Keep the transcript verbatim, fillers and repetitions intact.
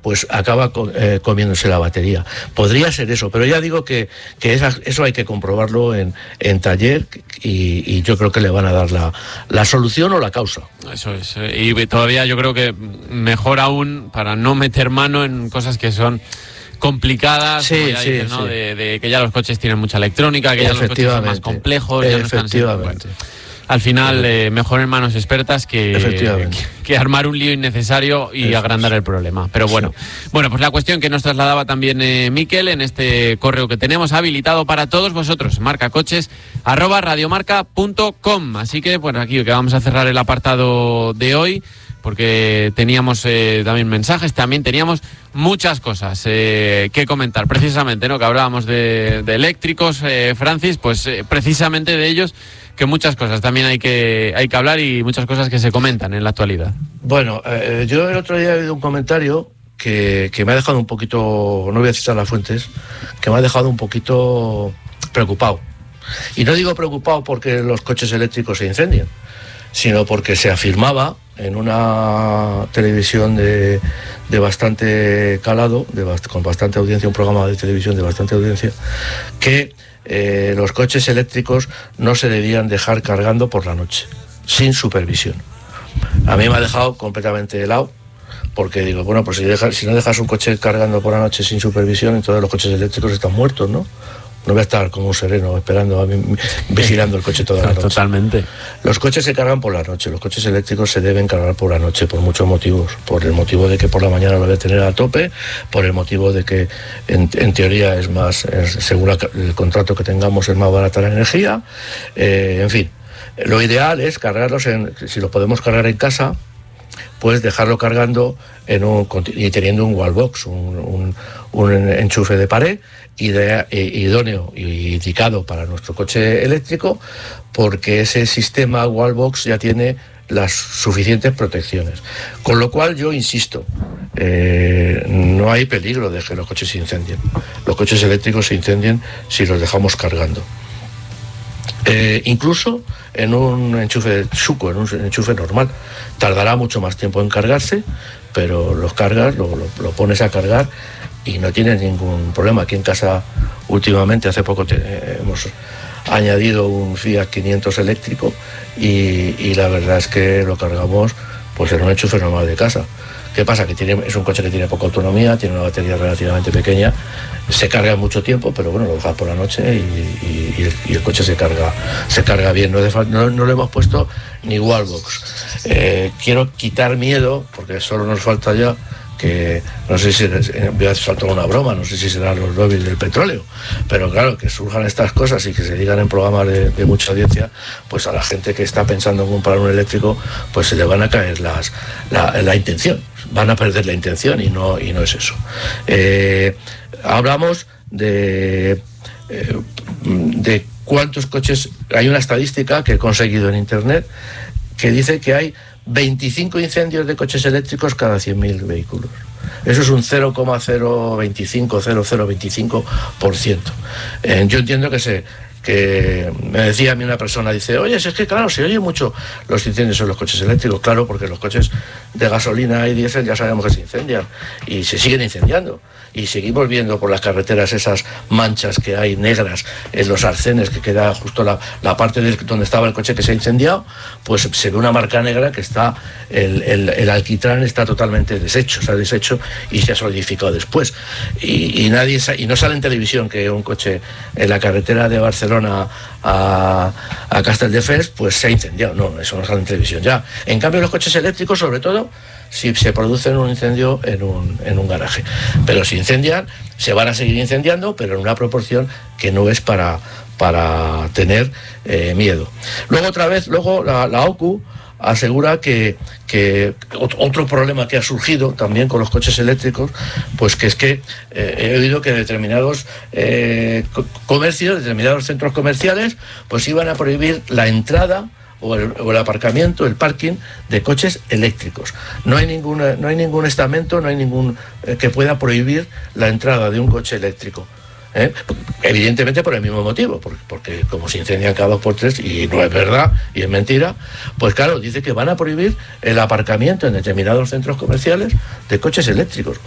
pues acaba co- eh, comiéndose la batería. Podría ser eso, pero ya digo que, que esa, eso hay que comprobarlo en, en taller y, y yo creo que le van a dar la, la solución o la causa. Eso es. Y todavía yo creo que mejor aún para no meter mano en cosas que son complicadas, Sí, como ya sí, dices, ¿no? sí. De, de que ya los coches tienen mucha electrónica, que ya los coches son más complejos, ya no están Efectivamente. bueno, al final, eh, mejor en manos expertas que, que, que armar un lío innecesario y Eso agrandar es. el problema. Pero bueno, sí. bueno, pues la cuestión que nos trasladaba también eh, Miquel en este correo que tenemos habilitado para todos vosotros, marcacoches arroba radiomarca punto com. Así que, bueno, aquí que vamos a cerrar el apartado de hoy, porque teníamos eh, también mensajes, también teníamos muchas cosas eh, que comentar, precisamente, ¿no? Que hablábamos de, de eléctricos, eh, Francis, pues eh, precisamente de ellos, que muchas cosas también hay que hay que hablar y muchas cosas que se comentan en la actualidad. Bueno, eh, yo el otro día he oído un comentario que, que me ha dejado un poquito, no voy a citar las fuentes, que me ha dejado un poquito preocupado. Y no digo preocupado porque los coches eléctricos se incendian, sino porque se afirmaba en una televisión de, de bastante calado, de bast- con bastante audiencia, un programa de televisión de bastante audiencia, que eh, los coches eléctricos no se debían dejar cargando por la noche, sin supervisión. A mí me ha dejado completamente helado, porque digo, bueno, pues si, dejas, si no dejas un coche cargando por la noche sin supervisión, entonces los coches eléctricos están muertos, ¿no? No voy a estar como un sereno esperando, a mí, vigilando el coche toda la noche. Totalmente. Los coches se cargan por la noche, los coches eléctricos se deben cargar por la noche por muchos motivos. Por el motivo de que por la mañana lo voy a tener a tope, por el motivo de que en, en teoría es más, es, según la, el contrato que tengamos, es más barata la energía. Eh, en fin, lo ideal es cargarlos, en, si los podemos cargar en casa, pues dejarlo cargando en un, y teniendo un wallbox, un, un, un enchufe de pared ide, idóneo y indicado para nuestro coche eléctrico, porque ese sistema wallbox ya tiene las suficientes protecciones. Con lo cual yo insisto, eh, no hay peligro de que los coches se incendien. Los coches eléctricos se incendien si los dejamos cargando. Eh, incluso en un enchufe chuco, en un enchufe normal, tardará mucho más tiempo en cargarse, pero los cargas, lo, lo, lo pones a cargar y no tienes ningún problema. Aquí en casa últimamente, hace poco te, eh, hemos añadido un Fiat quinientos eléctrico y, y la verdad es que lo cargamos pues en un enchufe normal de casa. ¿Qué pasa? Que tiene, es un coche que tiene poca autonomía, tiene una batería relativamente pequeña, se carga mucho tiempo, pero bueno, lo dejas por la noche y, y, y, el, y el coche se carga se carga bien. No, de, no, no le hemos puesto ni wallbox. Eh, quiero quitar miedo, porque solo nos falta ya que, no sé si voy a saltar una broma, no sé si serán los lobbies del petróleo, pero claro, que surjan estas cosas y que se digan en programas de, de mucha audiencia, pues a la gente que está pensando en comprar un eléctrico, pues se le van a caer las la, la intención, van a perder la intención y no, y no es eso. Eh, hablamos de, eh, de cuántos coches, hay una estadística que he conseguido en internet que dice que hay veinticinco incendios de coches eléctricos cada cien mil vehículos. Eso es un cero coma cero veinticinco, cero coma cero veinticinco por ciento. Eh, yo entiendo que se que me decía a mí una persona, dice, oye, si es que claro, se oye mucho los incendios en los coches eléctricos. Claro, porque los coches de gasolina y diésel ya sabemos que se incendian y se siguen incendiando. Y seguimos viendo por las carreteras esas manchas que hay negras en los arcenes, que queda justo la, la parte de donde estaba el coche que se ha incendiado, pues se ve una marca negra que está, el, el, el alquitrán está totalmente deshecho, se ha deshecho y se ha solidificado después. Y, y, nadie, y no sale en televisión que un coche en la carretera de Barcelona a, a Castelldefels pues se ha incendiado. No, eso no sale en televisión ya. En cambio los coches eléctricos, sobre todo, si se produce un incendio en un, en un garaje. Pero si incendian, se van a seguir incendiando, pero en una proporción que no es para, para tener eh, miedo. Luego otra vez, luego la, la O C U asegura que, que otro problema que ha surgido también con los coches eléctricos, pues que es que eh, he oído que determinados eh, comercios, determinados centros comerciales, pues iban a prohibir la entrada O el, o el aparcamiento, el parking de coches eléctricos. No hay ningún, no hay ningún estamento, no hay ningún eh, que pueda prohibir la entrada de un coche eléctrico. ¿Eh? Evidentemente por el mismo motivo, porque, porque como se incendian cada dos por tres y no es verdad y es mentira, pues claro, dice que van a prohibir el aparcamiento en determinados centros comerciales de coches eléctricos.